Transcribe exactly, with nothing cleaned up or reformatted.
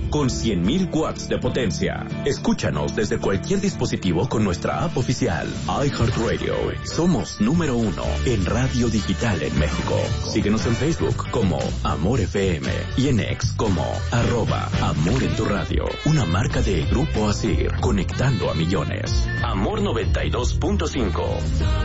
con cien mil watts de potencia. Escúchanos desde cualquier dispositivo con nuestra app oficial, iHeartRadio. Somos número uno en radio digital en México. Síguenos en Facebook como Amor F M y en X como arroba Amor en tu Radio. Una marca de Grupo Asir, conectando a millones. Amor noventa y dos punto cinco.